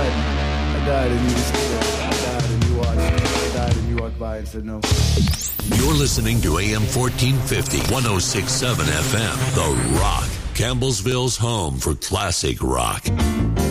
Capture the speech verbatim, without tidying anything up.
died. I died and you just I died and you watched. I died and you walked by and said no. You're listening to A M fourteen fifty, one oh six point seven F M, The Rock, Campbellsville's home for classic rock.